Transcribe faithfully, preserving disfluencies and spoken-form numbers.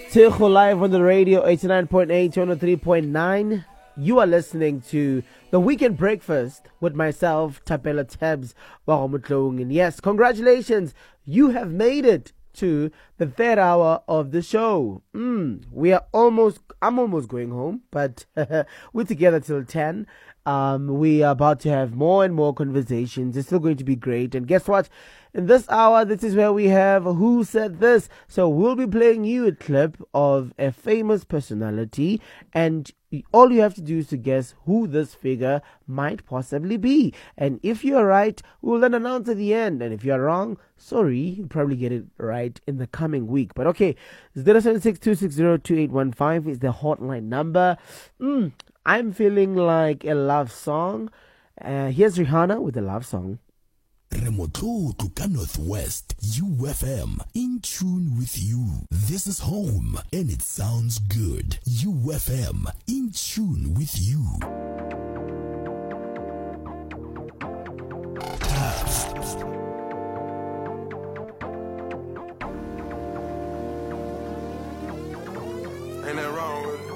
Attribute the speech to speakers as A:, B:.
A: Tircho live on the radio, eighty-nine point eight, one oh three point nine. You are listening to The Weekend Breakfast with myself, Tapela Tabs Wagomutlong. And yes, congratulations, you have made it to the third hour of the show. Mm, we are almost, I'm almost going home, but we're together till ten. Um, we are about to have more and more conversations. It's still going to be great. And guess what? In this hour, this is where we have Who Said This? So we'll be playing you a clip of a famous personality, and all you have to do is to guess who this figure might possibly be. And if you're right, we'll then announce at the end. And if you're wrong, sorry, you'll probably get it right in the coming week. But okay, zero seven six two six zero two eight one five is the hotline number. Mm, I'm feeling like a love song. Uh, here's Rihanna with a love song.
B: Remoto to Northwest, U F M, in tune with you. This is home, and it sounds good. U F M, in tune with you.
C: Ain't that wrong with it?